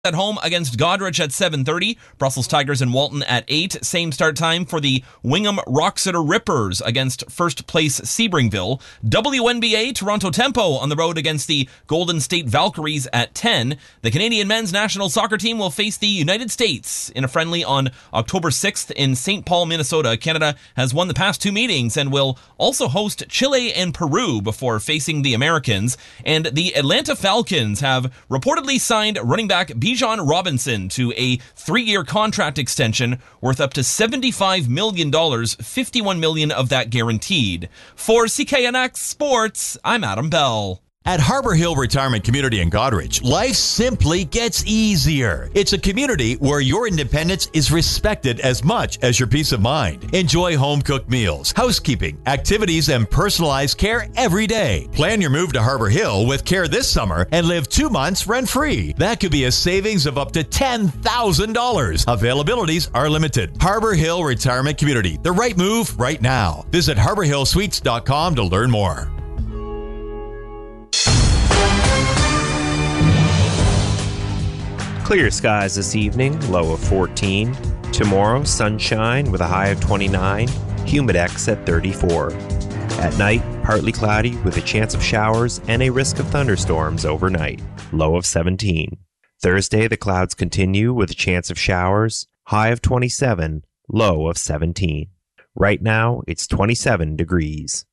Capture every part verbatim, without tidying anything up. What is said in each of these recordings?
At home against Goderich at seven thirty. Brussels Tigers and Walton at eight. Same start time for the Wingham Roxeter Rippers against first place Sebringville. W N B A Toronto Tempo on the road against the Golden State Valkyries at ten. The Canadian men's national soccer team will face the United States in a friendly on October sixth in Saint Paul, Minnesota. Canada has won the past two meetings and will also host Chile and Peru before facing the Americans. And the Atlanta Falcons have reportedly signed running back Bijan Robinson to a three-year contract extension worth up to seventy-five million dollars, fifty-one million dollars of that guaranteed. For C K N X Sports, I'm Adam Bell. At Harbor Hill Retirement Community in Goderich, life simply gets easier. It's a community where your independence is respected as much as your peace of mind. Enjoy home-cooked meals, housekeeping, activities, and personalized care every day. Plan your move to Harbor Hill with care this summer and live two months rent-free. That could be a savings of up to ten thousand dollars. Availabilities are limited. Harbor Hill Retirement Community, the right move right now. Visit harbor hill suites dot com to learn more. Clear skies this evening, low of fourteen. Tomorrow, sunshine with a high of twenty-nine, humidex at thirty-four. At night, partly cloudy with a chance of showers and a risk of thunderstorms overnight, low of seventeen. Thursday, the clouds continue with a chance of showers, high of twenty-seven, low of seventeen. Right now, it's twenty-seven degrees.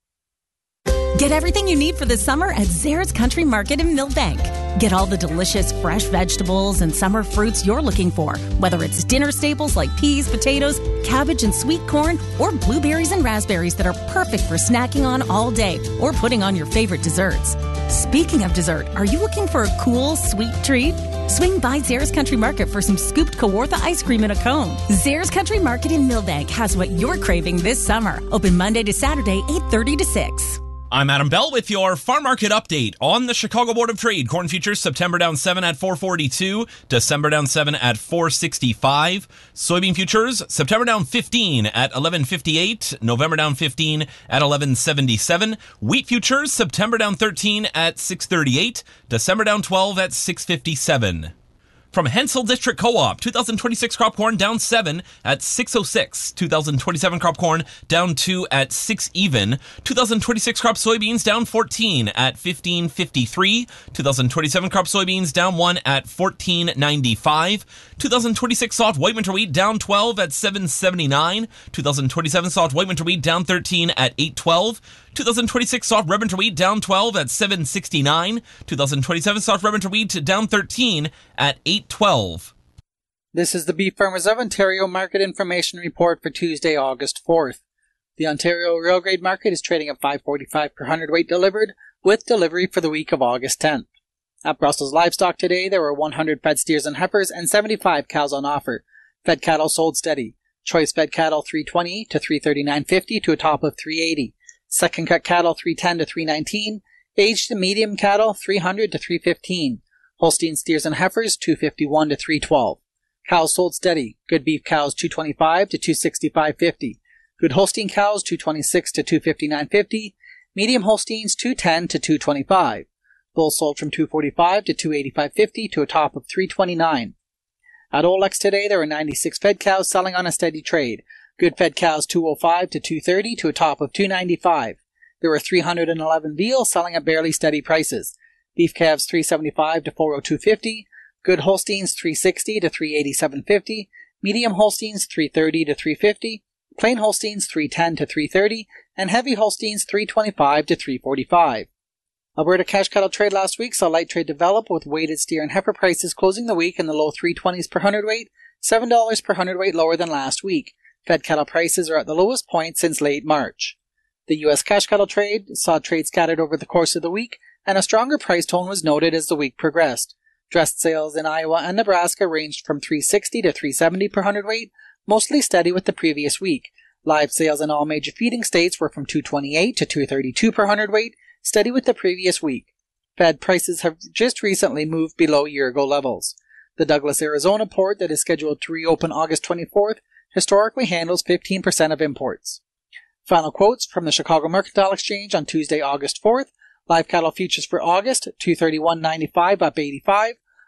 Get everything you need for the summer at Zares Country Market in Millbank. Get all the delicious fresh vegetables and summer fruits you're looking for, whether it's dinner staples like peas, potatoes, cabbage, and sweet corn, or blueberries and raspberries that are perfect for snacking on all day or putting on your favorite desserts. Speaking of dessert, are you looking for a cool, sweet treat? Swing by Zares Country Market for some scooped Kawartha ice cream in a cone. Zares Country Market in Millbank has what you're craving this summer. Open Monday to Saturday, eight thirty to six. I'm Adam Bell with your farm market update on the Chicago Board of Trade. Corn futures September down seven at four forty-two, December down seven at four sixty-five. Soybean futures September down fifteen at eleven fifty-eight, November down fifteen at eleven seventy-seven. Wheat futures September down thirteen at six thirty-eight, December down twelve at six fifty-seven. From Hensel District Co-op, twenty twenty-six crop corn down seven at six oh six. twenty twenty-seven crop corn down two at six even. twenty twenty-six crop soybeans down fourteen at fifteen fifty-three. twenty twenty-seven crop soybeans down one at fourteen ninety-five. twenty twenty-six soft white winter wheat down twelve at seven seventy-nine. twenty twenty-seven soft white winter wheat down thirteen at eight twelve. twenty twenty-six soft red winter wheat down twelve at seven sixty-nine. twenty twenty-seven soft red winter wheat down thirteen at eight twelve. This is the Beef Farmers of Ontario Market Information Report for Tuesday, August fourth. The Ontario Real Grade Market is trading at five forty-five per hundredweight delivered, with delivery for the week of August tenth. At Brussels Livestock today, there were one hundred fed steers and heifers and seventy-five cows on offer. Fed cattle sold steady. Choice fed cattle three twenty to three thirty-nine fifty to a top of three eighty. Second cut cattle three ten to three nineteen. Aged and medium cattle three hundred to three fifteen. Holstein steers and heifers two fifty-one to three twelve. Cows sold steady. Good beef cows two twenty-five to two sixty-five fifty. Good Holstein cows two twenty-six to two fifty-nine fifty. Medium Holsteins two ten to two twenty-five. Bulls sold from two forty-five to two eighty-five fifty to a top of three twenty-nine. At Olex today, there were ninety-six fed cows selling on a steady trade. Good fed cows two oh five to two thirty to a top of two ninety-five. There were three hundred eleven veal selling at barely steady prices. Beef calves three seventy-five to four oh two fifty. Good Holsteins three sixty to three eighty-seven fifty. Medium Holsteins three thirty to three fifty. Plain Holsteins three ten to three thirty. And heavy Holsteins three twenty-five to three forty-five. Alberta cash cattle trade last week saw light trade develop, with weighted steer and heifer prices closing the week in the low three twenties per hundredweight, seven dollars per hundredweight lower than last week. Fed cattle prices are at the lowest point since late March. The U S cash cattle trade saw trade scattered over the course of the week, and a stronger price tone was noted as the week progressed. Dressed sales in Iowa and Nebraska ranged from three sixty to three seventy per hundredweight, mostly steady with the previous week. Live sales in all major feeding states were from two twenty-eight to two thirty-two per hundredweight, steady with the previous week. Fed prices have just recently moved below year-ago levels. The Douglas, Arizona port that is scheduled to reopen August twenty-fourth historically handles fifteen percent of imports. Final quotes from the Chicago Mercantile Exchange on Tuesday, August fourth. Live cattle futures for August, two thirty-one ninety-five up eighty-five.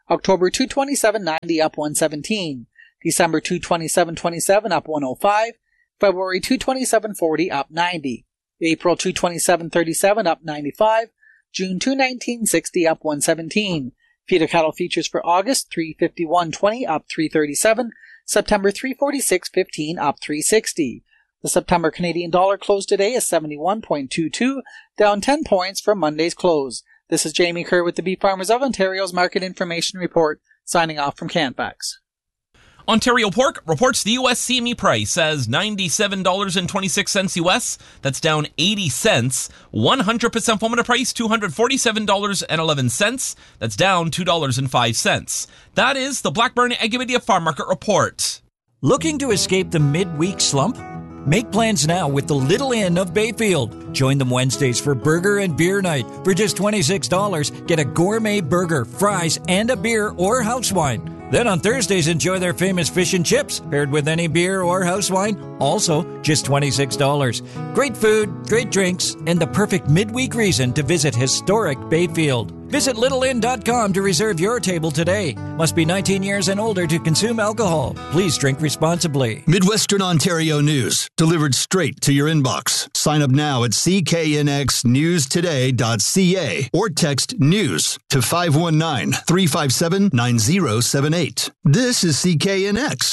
October two twenty-seven ninety up one seventeen. December two twenty-seven twenty-seven up one oh five. February two twenty-seven forty up ninety. April two twenty-seven thirty-seven up ninety-five. June two nineteen sixty up one seventeen. Feeder cattle futures for August three fifty-one twenty up three thirty-seven. September three forty-six fifteen up three sixty. The September Canadian dollar closed today is seventy-one point two two, down ten points from Monday's close. This is Jamie Kerr with the Beef Farmers of Ontario's Market Information Report, signing off from Canfax. Ontario Pork reports the U S C M E price as ninety-seven dollars and twenty-six cents U S. That's down eighty cents. one hundred percent formula price, two hundred forty-seven dollars and eleven cents. That's down two dollars and five cents. That is the Blackburn Agrimedia Farm Market Report. Looking to escape the midweek slump? Make plans now with the Little Inn of Bayfield. Join them Wednesdays for burger and beer night. For just twenty-six dollars, get a gourmet burger, fries, and a beer or house wine. Then on Thursdays, enjoy their famous fish and chips, paired with any beer or house wine, also just twenty-six dollars. Great food, great drinks, and the perfect midweek reason to visit historic Bayfield. Visit little inn dot com to reserve your table today. Must be nineteen years and older to consume alcohol. Please drink responsibly. Midwestern Ontario news, delivered straight to your inbox. Sign up now at c k n x news today dot c a or text news to five one nine, three five seven, nine zero seven eight. This is C K N X.